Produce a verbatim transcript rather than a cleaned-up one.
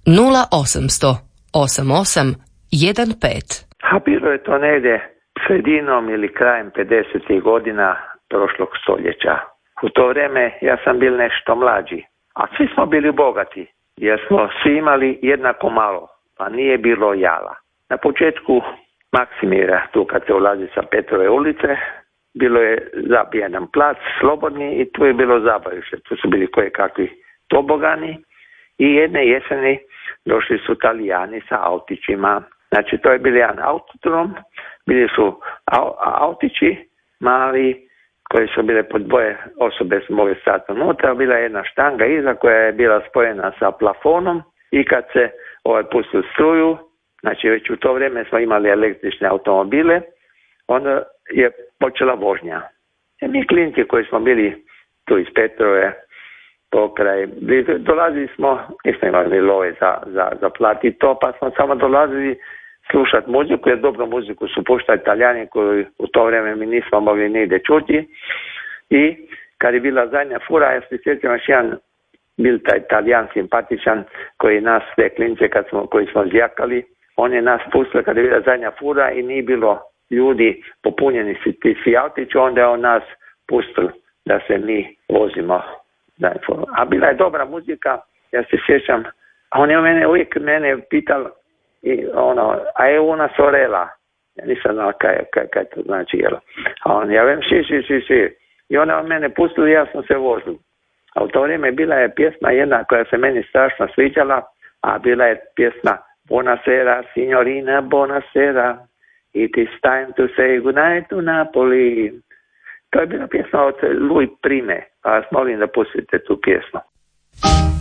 nula osamsto osam osam jedan pet. A bilo je to negdje sredinom ili krajem pedesetih godina prošlog stoljeća. U to vrijeme ja sam bil nešto mlađi, a svi smo bili bogati, jer smo svi imali jednako malo, pa nije bilo jala. Na početku Maksimira, tu kad se ulazi sa Petrove ulice, bilo je zabijen plac, slobodni, i tu je bilo zabavište. Tu su bili koje kakvi tobogani i jedne jeseni došli su Talijani sa autićima. Znači, to je bil jedan autodrom, bili su autići mali, koji su bile po dvoje osobe su mogli stati unutra, bila je jedna štanga iza koja je bila spojena sa plafonom i kad se ovaj pustio struju, znači već u to vrijeme smo imali električne automobile, onda je počela vožnja. I mi klinci koji smo bili tu iz Petrove, pokraj, dolazili smo, nismo imali love za, za, za platiti to, pa smo samo dolazili slušati muziku, jer dobru muziku su puštali Italijani koji u to vrijeme mi nismo mogli nigdje čuti. I kad je bila zadnja fura, ja se sjećam još jedan bil taj Italijan simpatičan koji nas, te klince kad smo, koji smo zjakali, on je nas pustio kad je bila zadnja fura i nije bilo ljudi popunjeni si ti svi autići, onda je on nas pustio da se mi vozimo. A bila je dobra muzika, ja se sjećam, a on je mene uvijek mene pital, i ono, a je una sorela, ja nisam znao kaj, kaj, kaj to znači, jel? A on, ja vem, ši, ši, ši, ši. I ona on mene pustila i ja sam se vozil. A u to vrijeme bila je pjesma jedna koja se meni strašno sviđala, a bila je pjesma Buonasera, signorina, buonasera, it is time to say goodnight to Napoli. To je bila pjesma od Louis Prime, pa vas molim da pustite tu pjesmu.